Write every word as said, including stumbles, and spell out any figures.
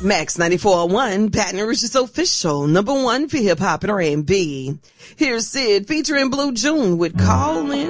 Max ninety-four point one, Baton Rouge's official number one for hip hop and R and B. Here's Sid featuring Blue June with Call In.